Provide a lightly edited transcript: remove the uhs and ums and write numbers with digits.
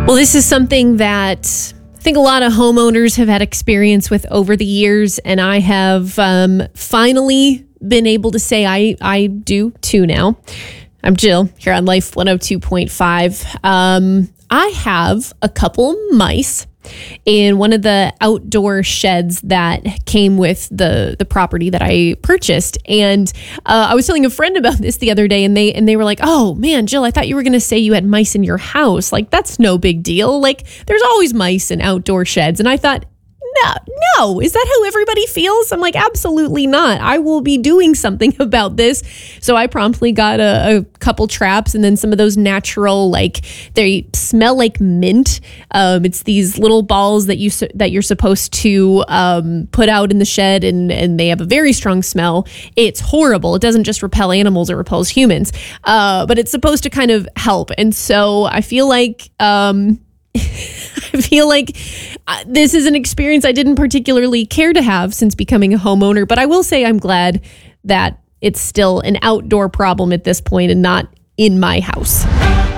Well, this is something that I think a lot of homeowners have had experience with over the years, and I have finally been able to say I do too now. I'm Jill here on Life 102.5. I have a couple mice in one of the outdoor sheds that came with the property that I purchased. And I was telling a friend about this the other day, and they were like, "Oh man, Jill, I thought you were going to say you had mice in your house. Like, that's no big deal. Like, there's always mice in outdoor sheds." And I thought, no, is that how everybody feels? I'm like, absolutely not. I will be doing something about this. So I promptly got a couple traps, and then some of those natural, like, they smell like mint. It's these little balls that you're supposed to put out in the shed, and they have a very strong smell. It's horrible. It doesn't just repel animals, it repels humans. But it's supposed to kind of help. And so I feel like this is an experience I didn't particularly care to have since becoming a homeowner, but I will say I'm glad that it's still an outdoor problem at this point and not in my house.